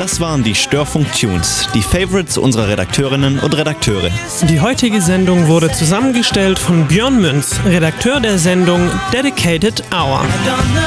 Das waren die Störfunk Tunes, die Favorites unserer Redakteurinnen und Redakteure. Die heutige Sendung wurde zusammengestellt von Björn Münz, Redakteur der Sendung Dedicated Hour.